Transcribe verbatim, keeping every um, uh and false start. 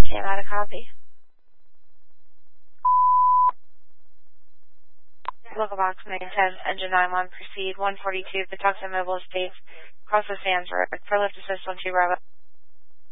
Jam out a copy. Local box nine ten, engine nine one, proceed one forty-two, Patuxent Mobile Estates, cross the Sands Road, for lift assist on two Bravo.